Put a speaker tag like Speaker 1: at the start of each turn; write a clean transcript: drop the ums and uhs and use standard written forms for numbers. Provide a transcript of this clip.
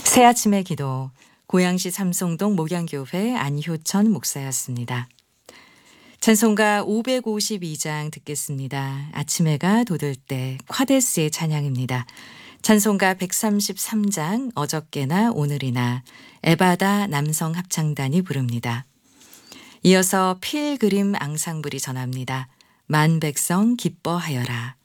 Speaker 1: 새아침의 기도, 고양시 삼송동 목양교회 안효천 목사였습니다. 찬송가 552장 듣겠습니다. 아침 해가 돋을 때 콰데스의 찬양입니다. 찬송가 133장 어저께나 오늘이나 에바다 남성 합창단이 부릅니다. 이어서 필그림 앙상블이 전합니다. 만백성 기뻐하여라.